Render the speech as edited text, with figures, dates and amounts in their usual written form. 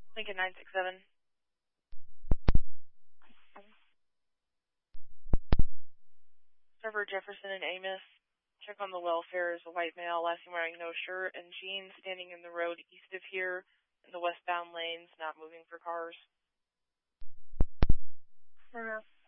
Lincoln 967. Server Jefferson and Amos. Check on the welfare. Is a white male, last seen wearing no shirt and jeans, standing in the road east of here in the westbound lanes, not moving for cars.